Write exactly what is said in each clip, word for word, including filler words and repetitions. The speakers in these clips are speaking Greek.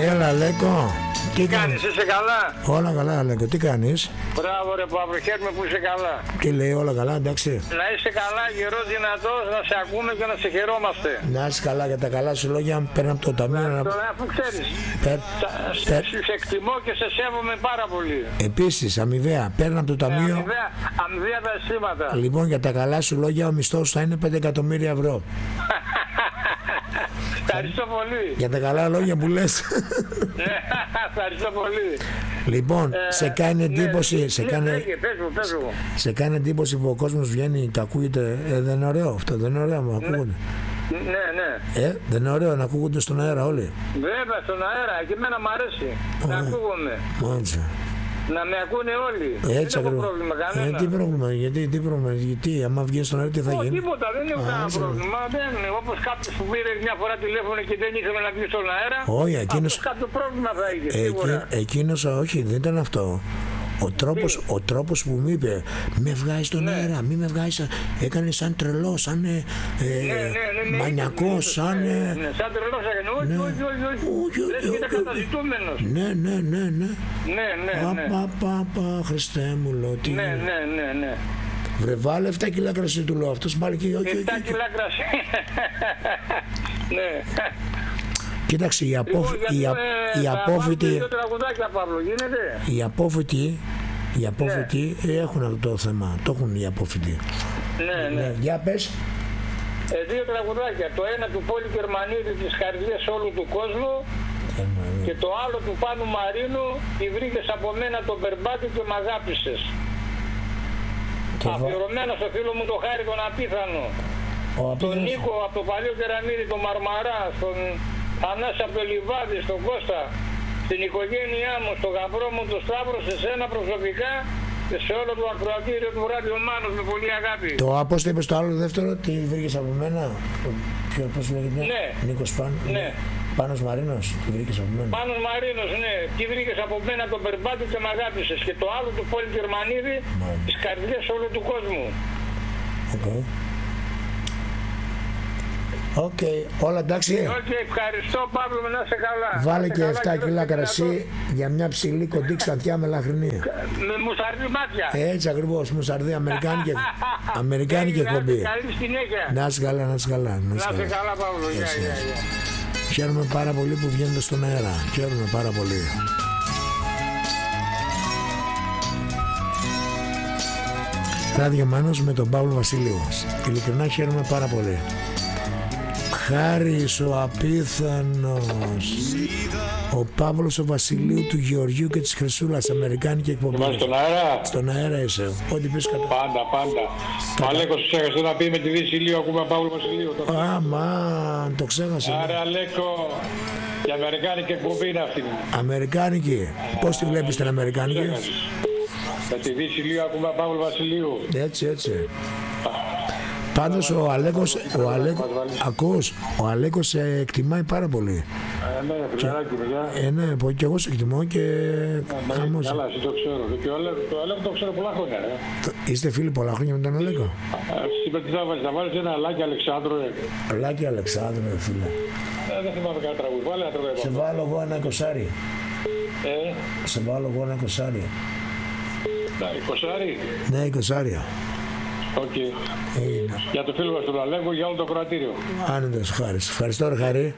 Έλα, Λέκο. Τι κάνεις, είσαι καλά? Όλα καλά, Λέκο. Τι κάνεις? Μπράβο ρε Παύλο, χαίρομαι που είσαι καλά. Τι λέει, όλα καλά, εντάξει. Να είσαι καλά, γερός, δυνατός, να σε ακούμε και να σε χαιρόμαστε. Να είσαι καλά, για τα καλά σου λόγια παίρνω από το ταμείο. Να... Τώρα, αφού ξέρεις, Περ... σε, σε, σε εκτιμώ και σε σέβομαι πάρα πολύ. Επίσης, αμοιβαία, παίρνω από το ταμείο. Ε, αμοιβαία, αμοιβαία τα αισθήματα. Λοιπόν, για τα καλά σου λόγια, ο μισθός σου θα είναι πέντε εκατομμύρια ευρώ. Ευχαριστώ πολύ. Για τα καλά λόγια που λες. Ευχαριστώ πολύ. Λοιπόν, ε, σε κάνει εντύπωση, ναι, σε, ναι, κάνει, ναι, πες μου, πες μου. σε κάνει εντύπωση που ο κόσμος βγαίνει και ακούγεται, ε, δεν είναι ωραίο αυτό, δεν είναι ωραίο να ακούγονται. Ναι, ναι. Ε, δεν είναι ωραίο να ακούγονται στον αέρα όλοι. Βέβαια, στον αέρα, και εμένα μου αρέσει oh, να ακούγομαι. Μάλιστα. Να με ακούνε όλοι. Έτσι, δεν έχω πρόβλημα κανένα. Ε, τι πρόβλημα, γιατί, τι πρόβλημα, γιατί, άμα βγει στον αέρα τι θα oh, γίνει. Τίποτα, δεν έχω κανένα πρόβλημα. Δεν είναι. Όπως κάποιος που πήρε μια φορά τηλέφωνο και δεν ήθελε να βγει στον αέρα. Όχι, εκείνος. Κάποιο πρόβλημα θα είχε. Εκεί, εκείνος, όχι, δεν ήταν αυτό. Ο τρόπος, ο τρόπος που μου είπε, με βγάζει στον ναι. αέρα, μη με βγάζει, έκανε σαν τρελό, σαν ε, ναι, ναι, ναι, μανιακός, ναι, σαν... Ναι, ναι, σαν τρελός έκανε, όχι, ναι. όχι, όχι, όχι, λες και ήταν καταζητούμενος. Ναι, ναι, ναι, ναι. Ναι, ναι, ναι. Πα, πα, πα, Χριστέ μου, λέω, τι... Ναι, ναι, ναι, ναι. Βρε, βάλε εφτά κιλά κρασί, του λέω, αυτός πάλι και... εφτά κιλά κρασί. Ναι. Κοίταξε, η, απόφ... λοιπόν, η, α... η απόφοιτοι... Οι απόφοιτοι, οι απόφοιτοι ναι. έχουν αυτό το θέμα, το έχουν οι απόφοιτοι. Ναι, ναι. ναι. Για πες. Ε, δύο τραγουδάκια. Το ένα του Πόλη Γερμανίδη, τις καρδιές όλου του κόσμου. Ε, και το άλλο του Πάνου Μαρίνου, τη βρήκες από μένα τον Περμπάτη και μ' αγάπησες. Αφιερωμένο στο φίλο μου το Χάρη τον Απίθανο. Ο τον Νίκο από το παλιό Κεραμίδι, τον Μαρμαρά, στον Θανάση από το Λιβάδι, στον Κώστα, στην οικογένειά μου, στον γαμπρό μου, τον Σταύρο, σε σένα προσωπικά και σε όλο το ακροατήριο του Ράδιο Μάνος με πολύ αγάπη. Το πώς το είπες το άλλο δεύτερο, τι βρήκες από μένα, ποιο, πώς λέγεται, ναι. Νίκος Πάν, ναι. Πάνος Μαρίνος, τι βρήκες από μένα. Πάνος Μαρίνος, ναι, τι βρήκες από μένα τον Περμπάτη και μ' αγάπησες. Και το άλλο του Πόλη Γερμανίδη, τις καρδιές όλου του κόσμου. Okay. Οκ, okay. Όλα εντάξει. Οκ, okay, ευχαριστώ Παύλο, να είσαι καλά. Βάλε και καλά, εφτά κιλά κρασί για μια ψηλή κοντή ξανθιά με λαχρινή. Με μουσαρδί μάτια. Έτσι ακριβώς, μουσαρδί, αμερικάνικη, αμερικάνικη εκπομπή. Καλή συνέχεια. Να είσαι καλά, να είσαι καλά. Να είσαι καλά, καλά Παύλο. Γεια, γεια, γεια. Χαίρομαι πάρα πολύ που βγαίνετε στον αέρα. Χαίρομαι πάρα πολύ. Ράδιο Μάνος με τον Παύλο Βασιλείου. Ειλικρινά χαίρομαι πάρα πολύ. Χάρης ο απίθανος, ο Παύλος ο Βασιλείου του Γεωργίου και της Χρυσούλας, αμερικάνικη εκπομπή. Είμαστε στον αέρα. Στον αέρα είσαι, ό,τι πεις κατά. Πάντα, πάντα. Κατα... Αλέκος ξέχασε να πει με τη Δύση Ηλίου, ακούμε Παύλο Βασιλείου. Άμα, το ξέχασε. Άρα Αλέκο, η αμερικάνικη εκπομπή είναι αυτή. Αμερικάνικη, πώς τη βλέπεις την αμερικάνικη? Με τη Δύση Ηλίου ακούμε Παύλο Βασιλείου. Έτσι, έτσι. Πάντως ο Αλέκος, ο Αλέκος, ακούς, ο Αλέκος σε εκτιμάει πάρα πολύ. Ε, ναι, φιλαράκι, παιδιά. Ε, ναι, πω, και εγώ σε εκτιμώ και ε, χαμός. Καλά, εσύ το ξέρω. Και ο Αλέκος το, Αλέκο το ξέρω πολλά χρόνια. Ε. Είστε φίλοι πολλά χρόνια με τον Αλέκο? Σήμερα τι θα βάλεις, θα βάλεις ένα Λάκη Αλεξάνδρου. Ε. Λάκη Αλεξάνδρου, φίλε. Ε, δεν θυμάμαι κανένα τραγούδι. Βάλε ένα τραγούδι. Σε βάλω εγώ ένα εικοσάρι. Ε. Σε βάλω εγώ ένα εικοσάρι. Ναι, εικοσάρι. Ναι, εικοσάρια. Okay. Για το φίλο μας τον Αλέκο, για όλο το κρατήριο. Άνετος, Χάρης. Ευχαριστώ ρε Χαρή.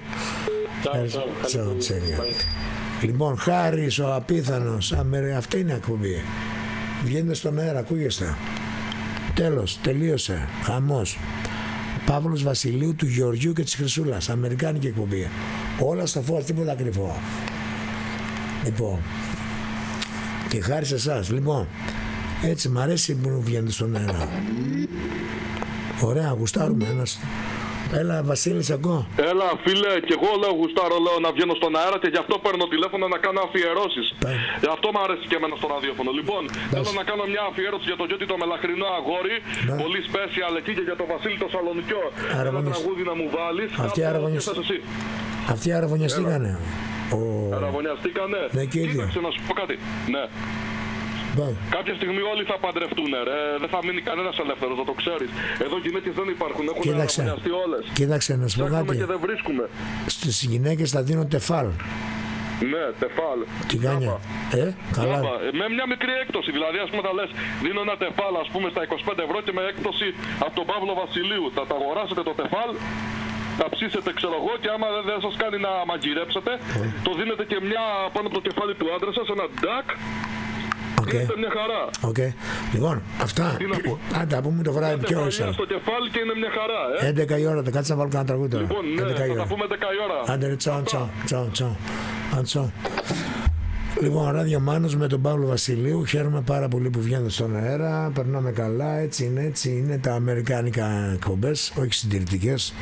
Λοιπόν, Χάρης ο απίθανος, αμερι... αυτή είναι η εκπομπή. Βγαίνετε στον αέρα, ακούγεστε. Τέλος, τελείωσε. Χαμός. Παύλος Βασιλείου του Γεωργίου και της Χρυσούλας, αμερικάνικη εκπομπή. Όλα στο φως, τίποτα κρυφό. Λοιπόν, και χάρη σε εσάς. Λοιπόν, έτσι, μ' αρέσει που βγαίνετε στον αέρα. Ωραία, γουστάρουμε ένας. Έλα, Βασίλης, ακούω. Έλα, φίλε, και εγώ λέω γουστάρω, λέω να βγαίνω στον αέρα και γι' αυτό παίρνω τηλέφωνο να κάνω αφιερώσεις. Γι' αυτό μου αρέσει και εμένα στο ραδιόφωνο. Λοιπόν, Πες. θέλω να κάνω μια αφιέρωση για το Γιώτη το μελαχρινό αγόρι. Πες. Πολύ special εκεί και για το Βασίλη το Σαλονικιό. Ένα τραγούδι να μου βάλεις. Αυτοί αραβωνιαστήκανε. Αυτοί αραβωνιαστήκανε. Ο... Αραβωνιαστήκανε. Ναι, και ίδιο. Κοίταξε να σου πω κάτι. Ναι. Bye. Κάποια στιγμή όλοι θα παντρευτούν, ρε. Δεν θα μείνει κανένας ελεύθερος, να το ξέρεις. Εδώ γυναίκες δεν υπάρχουν, έχουν αραβωνιαστεί όλες. Κοίταξε να σου πω κάτι. Και δεν βρίσκουμε. Στις γυναίκες θα δίνουν τεφάλ. Ναι, τεφάλ. Τι κάνει? Ε, καλά. Τζάμπα. Με μια μικρή έκπτωση. Δηλαδή, ας πούμε, θα λες, δίνω ένα τεφάλ, ας πούμε, στα είκοσι πέντε ευρώ και με έκπτωση από τον Παύλο Βασιλείου. Θα τα αγοράσετε το τεφάλ, θα ψήσετε, ξέρω εγώ, και άμα δεν σας κάνει να μαγειρέψετε, mm. το δίνετε και μια πάνω από το κεφάλι του άντρα σας, ένα ντάκ. Okay. Είναι μια χαρά. Okay. Λοιπόν, αυτά. Άντε, πούμε το βράδυ πιο ύστερα. Στο κεφάλι και είναι μια χαρά, ε. έντεκα η ώρα, θα κάτσε να βάλω κανένα τραγούδι τώρα. Λοιπόν, ναι, θα τα πούμε έντεκα η ώρα. Άντε, τσάου, τσάου, τσάου, τσάου. Τσάου. Λοιπόν, Ράδιο Μάνος με τον Παύλο Βασιλείου. Χαίρομαι πάρα πολύ που βγαίνετε στον αέρα. Περνάμε καλά, έτσι είναι, έτσι είναι τα αμερικάνικα εκπομπές, όχι συντηρητικές.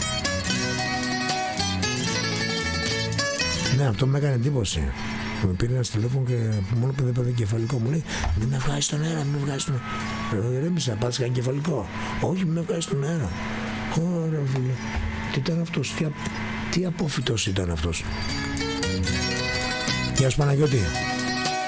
Ναι, αυτό με έκανε εντύπωση. Με πήρε ένα τηλέφωνο και μόνο που δεν είπα κεφαλικό μου λέει: μην με βγάζει στον αέρα, μην με βγάζει στον αέρα. Ρέμισα, πάτησα κάνει κεφαλικό. Όχι, μην με βγάζει στον αέρα. Ωραία, φίλε. Τι ήταν αυτός, τι, τι απόφυτος ήταν αυτός. Γεια σου Παναγιώτη.